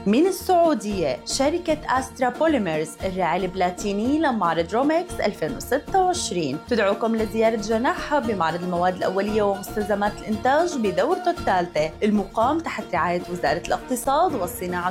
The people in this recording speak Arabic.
من السعودية شركة أسترا بوليمرز الراعي البلاتيني لمعرض رومكس 2026 تدعوكم لزيارة جناحها بمعرض المواد الأولية ومستلزمات الإنتاج بدورته الثالثة المقام تحت رعاية وزارة الاقتصاد والصناعة